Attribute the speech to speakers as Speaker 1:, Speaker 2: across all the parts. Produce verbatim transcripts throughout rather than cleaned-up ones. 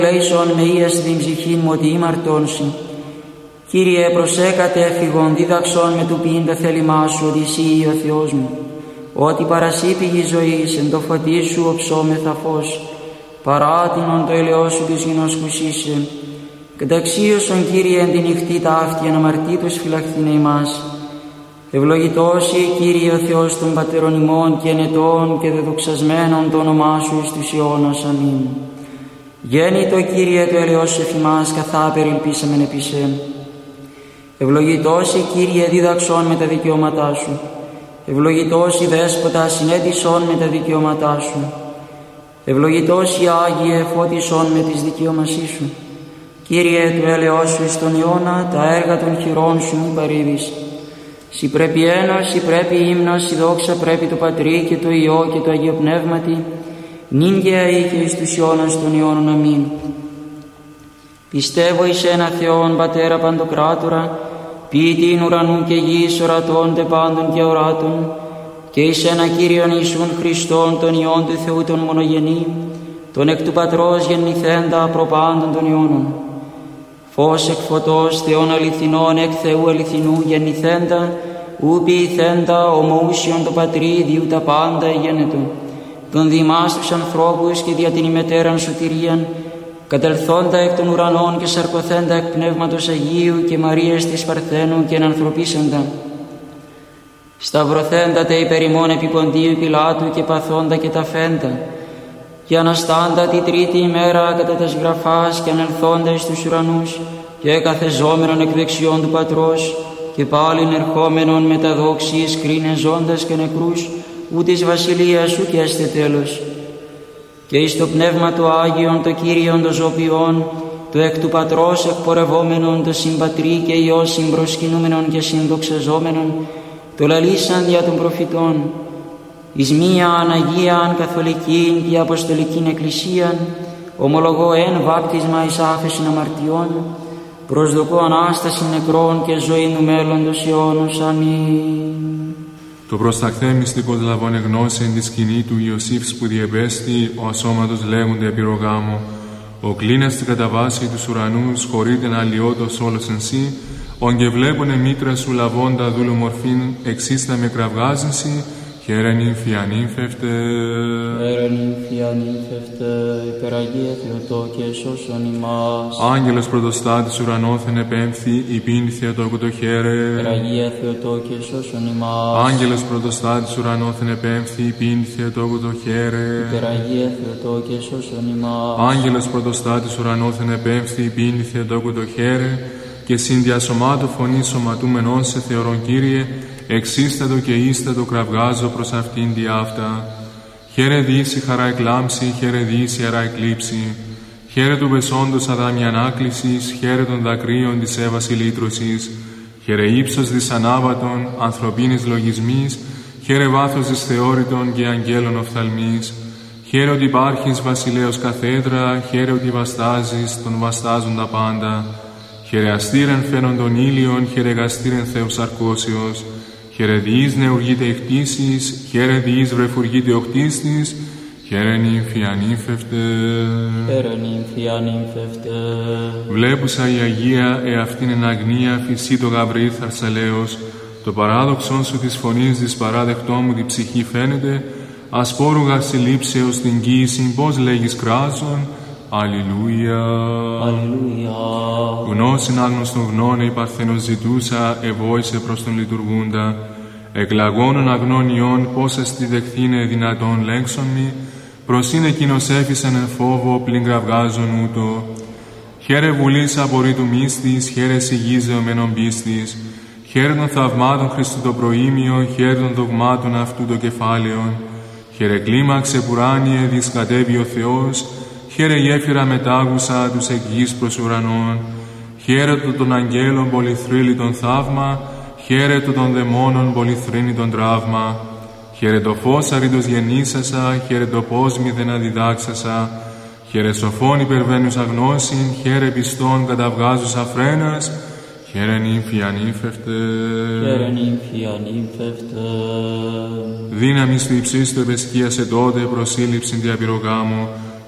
Speaker 1: Λέησον με ίας την ψυχήν μου ότι ήμαρτώνσι. Κύριε, προσέκατε έφυγον, δίδαξον με του ποιήντα θέλημά σου, ότι εσύ ο Θεός μου. Ότι παρασύ πηγή ζωής, εν το φωτί σου οψόμεθα φως, παράτηνον το ελαιός σου της γινός χουσίσε. Καταξίωσον, Κύριε, εν τη νυχτή τα αυτή, αναμαρτήτως φυλαχθήνε ημάς. Ευλογητός η Κύριε ο Θεός των πατέρων ημών και ενετών και δεδοξασμένων το όνομά σου εις τους αιώνας. Αμήν. Γέννητο, Κύριε, το ελαιός σου εφημάς, καθά περιλπίσαμεν επί σε. Ευλογητός η Κύριε, δίδαξον με τα δικαιώματά σου. Ευλογητός η Δέσποτα, συνέτησον με τα δικαιώματά σου. Ευλογητός η Άγιε, φώτισον με τις δικαιώμασή σου. Κύριε, το έλεος σου εις τον αιώνα, τα έργα των χειρών σου μη παρήδεις. Συ πρέπει ένος, συ πρέπει ύμνος, συ δόξα πρέπει το Πατρί και το Υιό και το Αγίο Πνεύματι, νυν και αεί και εις τους αιώνας των αιώνων. Αμήν. Πιστεύω εις ένα Θεόν, Πατέρα Παντοκράτορα, ποιητήν ουρανού και γης, ορατών τε πάντων και οράτων, και εις ένα Κύριον Ιησούν Χριστόν, τον Υιόν του Θεού τον μονογενή, τον εκ του Πατρός γεννηθέντα προπάντων των αιώνων. Φως εκ φωτός, Θεόν αληθινών, εκ Θεού αληθινού γεννηθέντα, ου ποιηθέντα, ομοούσιον το Πατρί, διού τα πάντα εγένετο. Τον διημάς τους ανθρώπους και δια την ημετέραν σωτηρίαν, κατελθόντα εκ των ουρανών και σαρκωθέντα εκ Πνεύματος Αγίου και Μαρίας της Παρθένου και ενανθρωπίσαντα. Σταυρωθέντα τε υπερ ημών επί Ποντίου Πιλάτου και παθόντα και ταφέντα, και αναστάντα τη τρίτη ημέρα κατά τας γραφάς και ανελθόντα εις τους ουρανούς και καθεζόμενον εκ δεξιών του Πατρός και πάλιν ερχόμενον με τα δόξης κρίνε ζώντας και νεκρούς, ου της βασιλείας σου και έστε τέλος. Και εις το Πνεύμα του Άγιον το Κύριον το ζωπιόν, το εκ του Πατρός εκπορευόμενον, το συμπατρί και Υιό συμπροσκυνούμενον και συνδοξαζόμενον, το λαλήσαν δια των προφητών, εις μίαν Αγίαν Καθολικήν και Αποστολικήν Εκκλησίαν, ομολογώ εν βάπτισμα εις άφεσιν αμαρτιών, προσδοκώ Ανάσταση νεκρών και ζωή του μέλλοντος αιώνος. Αμήν.
Speaker 2: Το προσταχθέ μυστικός λαβώνε γνώση εν τη σκηνή του Ιωσήφ που διεπέστη, ο ασώματος λέγονται επιρρογάμο. Ο κλίνας στην καταβάση τους ουρανούς χωρείται να αλλοιώτος όλος εν σύ, ον και βλέπουνε μήτρα σου λαβώντα δούλου μορφήν εξίστα με κραυγάζυνσι, χαίρε νύμφη ανύμφευτε.
Speaker 1: Χαίρε νύμφη ανύμφευτε, υπεραγία Θεοτό και σώσον ημάς.
Speaker 2: Άγγελος πρωτοστάτης ουρανόθεν επέμφθη, υπήν Θεοτόκου το χαίρε.
Speaker 1: Υπεραγία Θεοτό και σώσον ημάς.
Speaker 2: Άγγελος πρωτοστάτης ουρανόθεν επέμφθη, υπήν Θεοτόκου το χαίρε.
Speaker 1: Υπεραγία Θεοτό και σώσον ημάς.
Speaker 2: Άγγελος πρωτοστάτης ουρανόθεν επέμφθη, υπήν Θεοτόκου το χαίρε. Και συνδιασωμάτου φωνή σωματούμενον σε θεωρών Κύριε, εξίστατο και ίστατο κραυγάζω προς αυτήν δι' αυτά. Χαίρε δύση χαρά εκλάμψη, χαίρε δύση αρά εκλείψη. Χαίρε του πεσόντος αδάμια ανάκλησης, χαίρε των δακρύων της έβαση λύτρωσης. Χαίρε ύψος δυσανάβατον, ανθρωπίνης λογισμής, χαίρε βάθος της θεώρητων και αγγέλων οφθαλμής. Χαίρε ότι υπάρχεις βασιλέως καθέδρα, χαίρε ότι βαστάζεις, τον βαστάζουν τα πάντα. Χαίρε αστήρεν φαίνον των ήλιων, χαίρε γαστήρεν Θεός αρκώσιος. Χαίρε διείς νεουργείται εκτίσεις, χαίρε διείς βρεφουργείται οκτίστης, χαίρε νύμφη ανύμφευτε.
Speaker 1: Χαίρε νύμφη ανύμφευτε.
Speaker 2: Βλέπουσα η Αγία εαυτήν εν αγνία φυσί το Γαβρίλ θαρσαλέος, το παράδοξον σου της φωνής της παράδεκτό μου τη ψυχή φαίνεται, ασπόρουγα συλλήψεως την κοίησιν πώς λέγεις κράζον. Αλληλούια.
Speaker 1: Αλληλούια.
Speaker 2: Γνώσιν άγνωστον γνώνε η παρθένος ζητούσα, ευόησε προς τον λειτουργούντα. Εκλαγώνων αγνών ιών, πώς εστι δεχθήνε δυνατόν λέξον μη, προς είναι εκείνος έφυσεν εν φόβο, πλην κραυγάζον ούτω. Χαίρε βουλής απορρί του μύστης, χαίρε σιγίζεωμένον πίστης. Χαίρε των θαυμάτων Χριστού το προήμιο, χαίρε των δογμάτων αυτού το κεφάλαιον. Χαίρε κλίμαξε πουράνιε, δισκατεύει ο Θεός. Χαίρε γέφυρα μετάγουσα τους εκ γης προς ουρανών. Χαίρε το των αγγέλων πολυθρύλιτον θαύμα. Χαίρε το των δαιμόνων πολυθρύνητον τραύμα. Χαίρε το φως αρήτως γεννήσασα. Χαίρε το πώς μηδεν αδιδάξασα. Χαίρε σοφών υπερβαίνουσα γνώσιν. Χαίρε πιστών καταβγάζουσα φρένας. Χαίρε νύμφη ανύμφευτε.
Speaker 1: Χαίρε νύμφη ανύμφευτε.
Speaker 2: Δύναμις του υψίστου επεσκίασε τότε προσήλυψην διαπυρογάμου.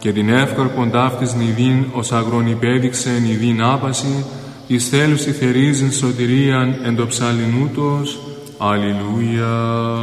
Speaker 2: και την εύκαρπον ταύτης νηδίν ως αγρόν υπέδειξε νηδίν άπαση, εις θέλουσι θερίζειν σωτηρίαν εν το ψαλινούτος. Αλληλούια.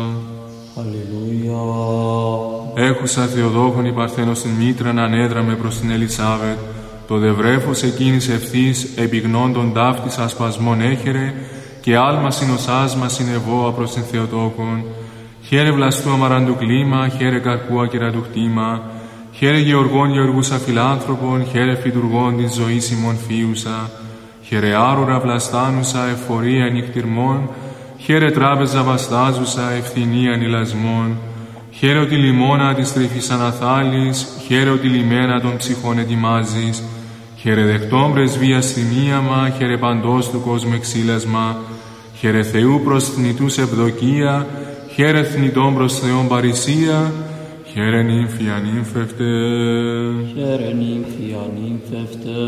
Speaker 1: Αλληλούια.
Speaker 2: Έχουσα Θεοδόχον η Παρθένος την μήτραν ανέδραμε προς την Ελισάβετ, το δευρέφος εκείνης ευθύς επιγνώντων ταύτης ασπασμών έχερε, και άλμα συνοσάσμα συνεβόα προς την Θεοτόκον. Χαίρε βλαστού αμαραντου κλίμα, χαίρε καρπού ακεραντου χτήμα, χαίρε γεωργών γεωργούσα φιλάνθρωπων, χαίρε φυτουργών της ζωής ημών φίουσα, χαίρε άρουρα βλαστάνουσα εφορία νυχτυρμών, χαίρε τράπεζα βαστάζουσα ευθυνία νηλασμών, χαίρε ότι λιμώνα της τρυφής αναθάλης, χαίρε ότι λιμένα των ψυχών ετοιμάζεις, χαίρε δεχτών πρεσβείας θυμίαμα, χαίρε παντός του κόσμου εξήλασμα, χαίρε Θεού προς θνητούς ευδοκία, χαίρε θνητών προς Θεόν παρησία, χαίρε νύμφη ανύμφευτε.
Speaker 1: Χαίρε νύμφη ανύμφευτε.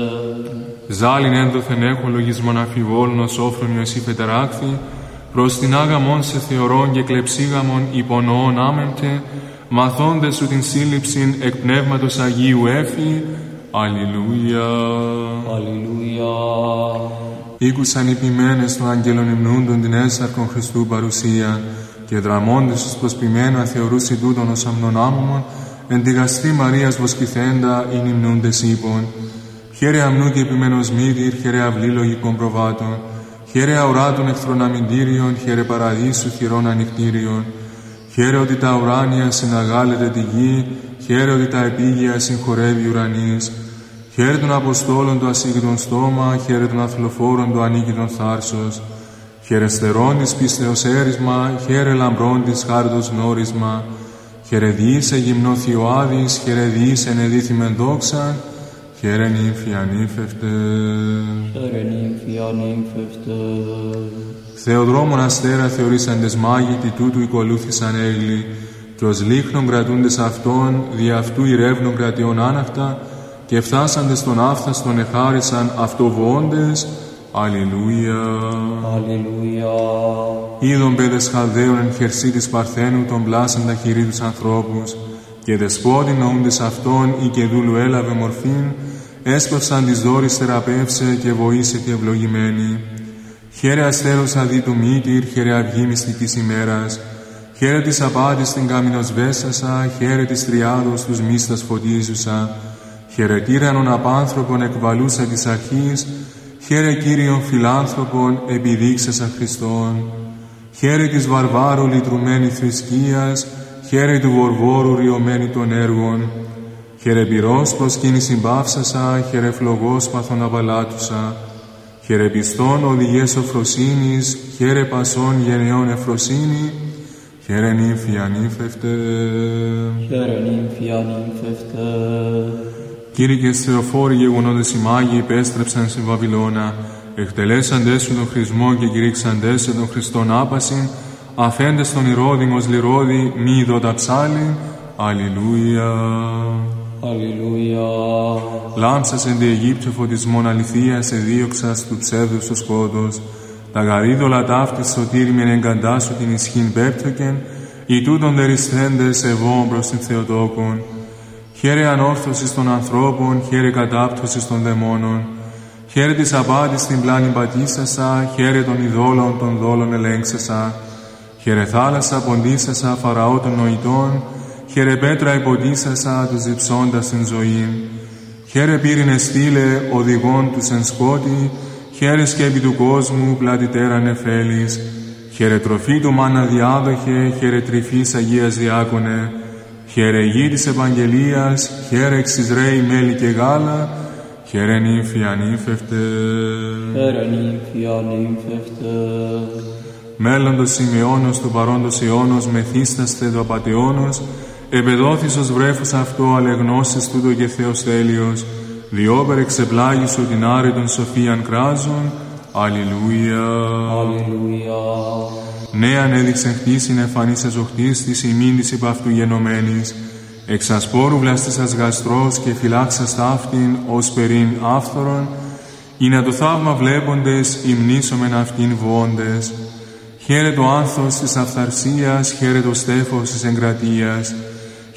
Speaker 2: Ζάλιν ένδοθεν έχω λογισμον αφιβόλων ως όφρονιο εσύ φετεράκθη, προς την άγαμον σε θεωρών και κλεψίγαμον υπονοών άμεμπτε, μαθώντες σου την σύλληψην εκ πνεύματος Αγίου έφη. Αλληλούια.
Speaker 1: Αλληλούια.
Speaker 2: Ήκουσαν οι ποιμένες των αγγέλων υμνούντων την έσαρκον Χριστού παρουσία, και δραμώντες τους προσποιημένα θεωρούσι τούτον ως αμνονάμωμον, εν τη γαστρή Μαρίας βοσκηθέντα ειν υμνούντες ύπων. Χαίρε αμνού και επιμένος μύτηρ, χαίρε αυλή λογικών προβάτων, χαίρε αουράτων εχθρών αμυντήριων, χαίρε παραδείσου χειρών ανοιχτήριων. Χαίρε ότι τα ουράνια συναγάλετε τη γη, χαίρε ότι τα επίγεια συγχωρεύει ουρανής. Χαίρε των Αποστόλων το ασύγκητον στόμα, χαίρε των αθλοφόρων το ανίκητον θάρσος. Χαίρε στερών της πίστεως έρισμα, χαίρε λαμπρών της χάριτος γνώρισμα. Χαίρε διήσε γυμνό Θειοάδης, χαίρε διήσε ενεδίθημεν δόξαν, χαίρε νύμφη ανύμφευτε.
Speaker 1: Χαίρε νύμφη ανύμφευτε.
Speaker 2: Θεοδρόμων αστέρα θεωρήσαντες μάγητοι τούτου οικολούθησαν έγλοι, και ως λίχνων κρατούντες αυτών, δι' αυτού ηρεύνων κρατιών άναυτα, και φτάσαντες τον άφθαστον εχάρισαν αυτοβοώντες. Αλληλούια.
Speaker 1: Αλληλούια.
Speaker 2: Είδον παιδες Χαλδαίων εν χερσί της Παρθένου των πλάσαντα χειρί τους ανθρώπους, και δεσπότην νοούντες αυτών ή και δούλου έλαβε μορφήν, έσπευσαν της δόρης θεραπεύσε και βοήσε τη ευλογημένη. Χαίρε αστέρος δι' του μύτηρ, χαίρε αυγή μυστικής ημέρας, χαίρε της απάτης την κάμινος βέσασα, χαίρε της τριάδος τους μίστας φωτίζουσα, χαίρε τύρανον απάνθρωπον εκβαλούσα της αρχής, χαίρε Κύριον φιλάνθρωπον επιδείξασα Χριστόν, χαίρε της βαρβάρου λυτρουμένη θρησκείας, χαίρε του βορβόρου ριωμένη των έργων, χαίρε πυρός προσκύνησιν παύσασα, χαίρε φλογός παθον απαλάτουσα, χαίρε πιστών οδηγές σοφροσύνης, χαίρε πασών γενεών εφροσύνη, χαίρε νύμφη ανύμφευτε.
Speaker 1: Χαίρε νύμφη ανύμφευτε.
Speaker 2: Κήρυκες Θεοφόροι γεγονότες οι μάγοι υπέστρεψαν στη Βαβυλώνα, εκτελέσαντες σου τον χρησμό και κηρύξαντες σε τον Χριστόν άπασιν, αφέντες τον Ηρώδην ως λιρόδη, μη ειδώτα ψάλιν. Αλληλούια.
Speaker 1: Αλληλούια.
Speaker 2: Λάμψας εν τη Αιγύπτιο φωτισμόν αληθείας εδίωξας του ψεύδους ο σκότος, τα γαρίδωλα ταύτης σωτήριμεν εγκαντάσου την ισχύν πέπτωκεν, οι τούτον δερισθέντες ευώων προς την Θεοτόκον. Χαίρε ανόρθωσης των ανθρώπων, χαίρε κατάπτωσης των δαιμόνων, χαίρε της απάτης την πλάνη πατήσασα, χαίρε των ειδόλων των δόλων ελέγξασα, χαίρε θάλασσα ποντίσασα φαραώ των νοητών, χαίρε πέτρα υποτίσασα τους διψώντας την ζωήν, χαίρε πύρινε στήλε οδηγών τους εν σκότη, χαίρε σκέπη του κόσμου πλατητέρα νεφέλης, χαίρε τροφή του μάνα διάδοχε, χαίρε τρυφής Αγίας Διάκονε, χαίρε γη της Ευαγγελίας, χαίρε εξ Ισραήλ μέλι και γάλα, χαίρε νύμφη ανύμφευτε.
Speaker 1: Χαίρε νύμφη ανύμφευτε.
Speaker 2: Μέλλοντος Σιμεώνος του παρόντος αιώνος μεθύσταστε το απατεώνος, επεδόθης ως βρέφος αυτό αλεγνώσεις τούτο και Θεός τέλειος, διόπερ εξεπλάγησου την άρετον σοφίαν κράζων. Αλληλούια.
Speaker 1: Αλληλούια.
Speaker 2: Νέαν έδειξε χτίσιν εφανής εζοχτής της ημίν της υπ' αυτού γενομένης, εξ ασπόρου βλαστήσας γαστρός και φυλάξας ταύτην ως περίν άφθορον, ή να το θαύμα βλέποντες υμνήσομεν αυτήν βοώντες. Χαίρε το άνθος της αυθαρσίας, χαίρε το στέφος της εγκρατείας,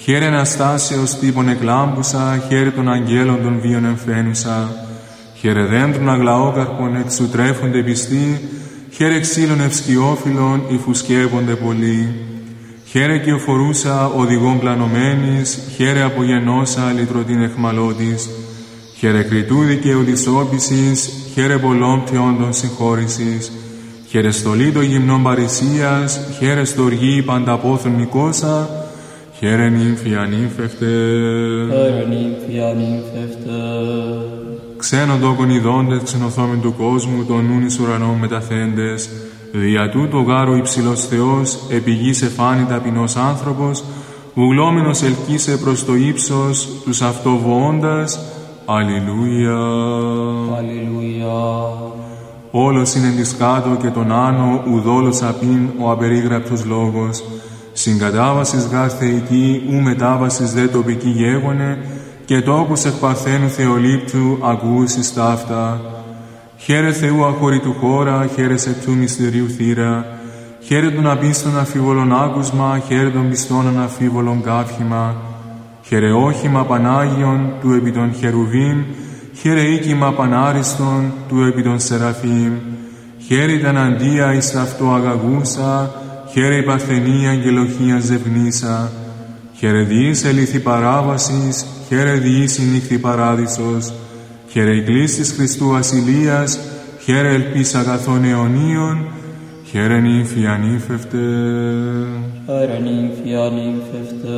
Speaker 2: Χαίρε Αναστάσεως τύπων εκλάμπουσα, χαίρε των αγγέλων των βίων εμφαίνουσα. Χαίρε δέντρων αγλαόκαρπων εξουτρέφονται πιστοί, χαίρε ξύλων ευσκιόφυλλων υφουσκεύονται πολλοί. Χαίρε κυοφορούσα οδηγών πλανωμένης, χαίρε απογενώσα λυτρωτήν εχμαλώτης. Χαίρε κριτού δικαίου της όπισης, χαίρε πολλών πτιόντων συγχώρησης. Χαίρε στολή των γυμνών παρησίας, χαίρε στοργή πανταπόθων Νικόσα, χαίρε νύμφη ανύμφευτε.
Speaker 1: Χαίρε νύμφη ανύμφευτε.
Speaker 2: Ξένον τόκον ειδώντες ξενοθόμεν του κόσμου, των νουν εις ουρανών μεταθέντες. Δια τούτο γάρου υψηλός Θεός, επί γης εφάνη ταπεινός άνθρωπος, βουλόμενος ελκύσε προς το ύψος τους αυτοβοώντας. Αλληλούια.
Speaker 1: Αλληλούια.
Speaker 2: Όλος είναι της κάτω και τον άνω, ουδόλος απειν ο απερίγραπτος λόγος. Συγκατάβασης γάρ θεϊκή, ου μετάβασης δε τοπική γέγονε, και τόπους εκ παρθένου Θεολήπτου ακούσεις ταύτα. Χαίρε Θεού αχωρητού χώρα, χαίρε σε του μυστηρίου θύρα. Χαίρε των απίστων αφίβολων άκουσμα, χαίρε των πιστών αναφίβολων κάφημα. Χαίρε όχημα Πανάγιον του επί των Χερουβίμ, χαίρε οίκημα Πανάριστον του επί των Σεραφείμ. Χαίρε τα αντία εις αυτό αγαγούσα, χαίρε η παρθενία αγγελοχία ζευνήσα. Χαίρε διείς ελήθη παράβασης, χαίρε διείς η νύχθη παράδεισος. Χαίρε η κλής της Χριστού βασιλείας, χαίρε ελπίς αγαθών αιωνίων, χαίρε νύμφη ανύμφευτε.
Speaker 1: Χαίρε νύμφη ανύμφευτε.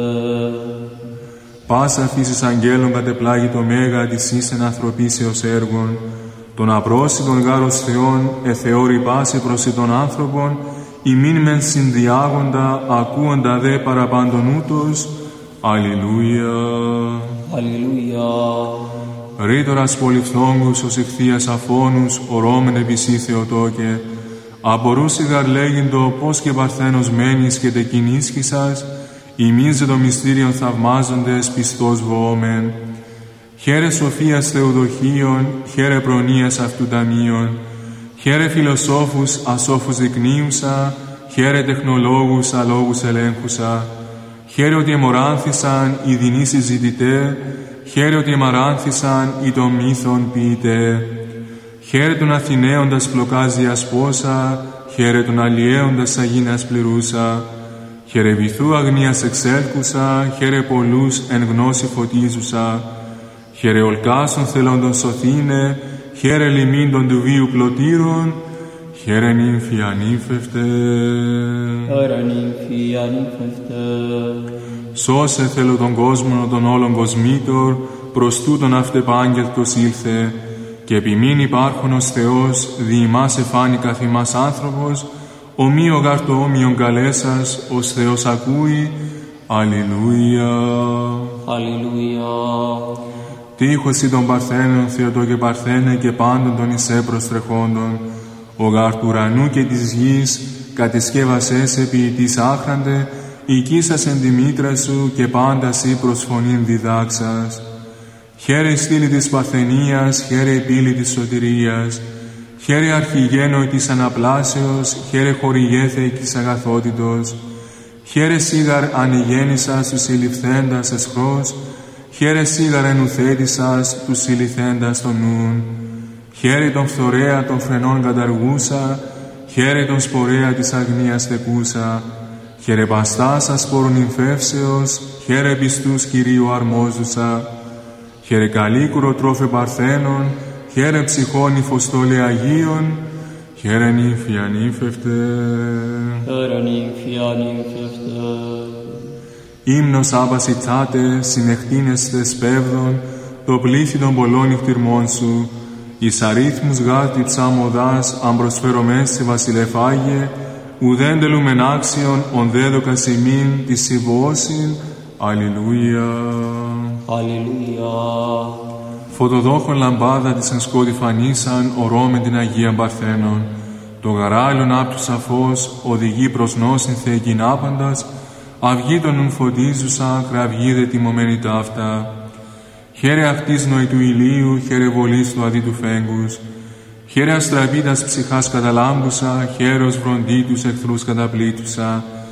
Speaker 2: Πάσα φύσης αγγέλων κατεπλάγει το μέγα της ίσεν ανθρωπίσεως έργων, των απρόσιτων γάρος Θεών εθεώρη πάση προς των άνθρωπων, ημίν μεν συνδιάγοντα, ακούοντα δε παραπάντων ούτως. Αλληλούια.
Speaker 1: Αλληλούια.
Speaker 2: Ρήτορας πολυφθόγκους ως ηχθείας αφώνους, ορώμεν επισή Θεοτόκε, απορούσι γαρ λέγειν-το πώς και παρθένος μένεις και τεκειν ίσχυσας, ημίζε το μυστήριον θαυμάζοντες πιστός βοόμεν. Χαίρε σοφίας Θεοδοχίων, χαίρε προνοίας αυτού ταμείων, χαίρε φιλοσόφους ασόφους δεικνύουσα, χαίρε τεχνολόγους αλόγους ελέγχουσα, χαίρε ότι εμοράνθησαν οι δεινοί συζητητέ, χαίρε ότι εμαράνθησαν οι των μύθων ποιητέ. Χαίρε τον Αθηναίοντας πλοκάζιας πόσα, χαίρε τον αλλιέοντας αγίνας πληρούσα. Χαίρε βυθού αγνίας εξέλκουσα, χαίρε πολλούς εν γνώση φωτίζουσα. Χαίρε ολκάσων θελόντων σωθήνε, χαίρε λιμίντων του βίου πλωτήρων, χαίρε νύμφη ανύμφευτε.
Speaker 1: Χαίρε νύμφη ανύμφευτε.
Speaker 2: Σώσε θέλω τον κόσμο των όλων κοσμήτων, προς τούτον αυτεπάγγελτος ήλθε, και επιμήν υπάρχον ως Θεός, δι' ημάς εφάνει καθ' ημάς άνθρωπος, ομοίο γάρ το όμοιον καλέσας, ως Θεός ακούει. Αλληλούια.
Speaker 1: Αλληλούια.
Speaker 2: Τύχωση των Παρθένων, Θεοτό και Παρθένε, και πάντων των εισέ προστρεχόντων, ο γάρ του ουρανού και της γης, κατεσκεύασέ σε ποιητής άχραντε, οικίσας εν τη μήτρα σου και πάντα σύ προς φωνήν διδάξας. Χαίρε η στήλη της Παρθενίας, χαίρε η πύλη της σωτηρίας, χαίρε αρχηγένοι της αναπλάσεως, χαίρε χορηγέθε της αγαθότητος, χαίρε σίγαρ ανηγέννησας τους συλληφθέντας εσχρός, χαίρε σίγαρ ενουθέτησας τους συλληφθέντας των νουν, χαίρε τον φθορέα των φρενών καταργούσα, χαίρε τον σπορέα της αγνίας θεκούσα, χαίρε παστάσα σπόρων νυμφεύσεως, χαίρε πιστούς Κυρίου αρμόζουσα, χαίρε καλίκουρο τρόφε Παρθένων, χαίρε ψυχών υφοστόλε Αγίων, χαίρε νύμφη ανύμφευτε.
Speaker 1: Χαίρε νύμφη ανύμφευτε.
Speaker 2: Ύμνος άπασιτσάτε, συνεχτίνεστε σπέβδον, το πλήθη των πολλών νυχτυρμών σου, εις αρίθμους γάρτη ψάμοδάς, αν προσφερομές σε βασιλεφάγε, ουδέν τελούμεν άξιον, ον δέδοκας ημίν της συμβώσιν. Αλληλούια.
Speaker 1: Αλληλούια.
Speaker 2: Φωτοδόχον λαμπάδα της εν σκότη φανίσαν, ορώμεν την Αγία Παρθένων. Το γαράλιον άπτουσα φως, οδηγεί προς νόσιν θεεκήν άπαντας, αυγή των νουν φωτίζουσα, κραυγή δε τιμωμένη ταύτα. Χαίρε αυτής νοητού ηλίου, χαίρε βολής του αδίτου φέγγους, χαίρε αστραπίτας ψυχάς καταλάμπουσα, χαίρος βροντί τους εχθρούς καταπλήτουσα,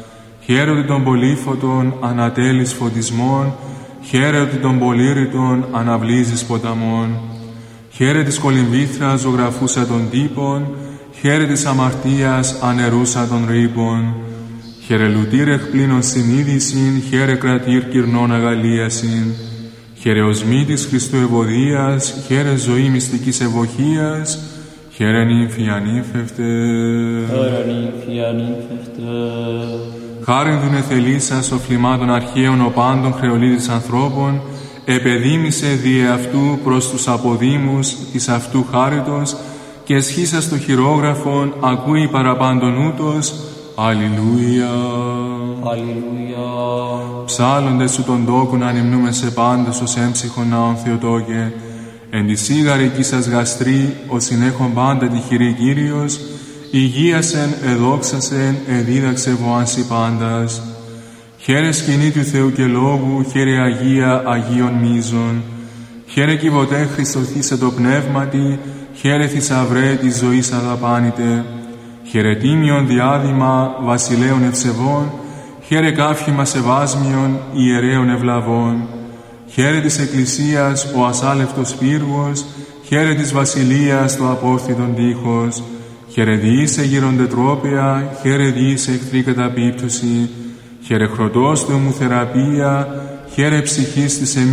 Speaker 2: χαίρονται των πολύφωτων ανατέλεις φωτισμών, χαίρονται των πολύρητων αναβλύζεις ποταμών. Χαίρε της κολυμβήθρας ζωγραφούσα των τύπων, χαίρε της αμαρτίας ανερούσα των ρήπων. Χαίρε λουτήρ εκπλήνων συνείδησιν, χαίρε κρατήρ κυρνών αγαλίασιν. Χαίρε οσμή της Χριστού ευωδίας, χαίρε ζωή μυστικής ευωχίας, χαίρε νύμφη ανύμφευτε.
Speaker 1: Χαίρε νύμφη ανύμφευτε.
Speaker 2: Χάριν δουν εθελήσας οφλημάτων αρχαίων οπάντων χρεολίδης ανθρώπων, επεδίμησε διε αυτού προς τους αποδήμους της αυτού χάριτος και εσχίσας το χειρόγραφον ακούει παραπάντων ούτως. Αλληλούια.
Speaker 1: Αλληλούια.
Speaker 2: Ψάλλοντες σου τον τόκου να ανυμνούμε σε πάντες ως έμψυχον ναόν Θεοτόκε. Εν τη σίγαρη σας γαστρή, ο συνέχον πάντα τη χειρή Κύριος, υγείασεν, εδόξασεν, εδίδαξε βοάνσι πάντας. Χαίρε σκηνή του Θεού και Λόγου, χαίρε Αγία Αγίων Μίζων. Χαίρε κυβωτέ Χριστοθήσε το πνεύματι, χαίρε θησαυρέ της ζωής αδαπάνητε. Χαίρε τίμιον διάδημα βασιλέων ευσεβών, χαίρε κάφημα σεβάσμιον ιερέων ευλαβών. Χαίρε της Εκκλησίας ο ασάλευτος πύργος, χαίρε της βασιλείας το απόρθιτον τείχος. Χαίρε διήσε γυροντετρόπαια, χαίρε διήσε εχθρή καταπίπτωση. Χαίρε χρωτός του μου θεραπεία, χαίρε ψυχής της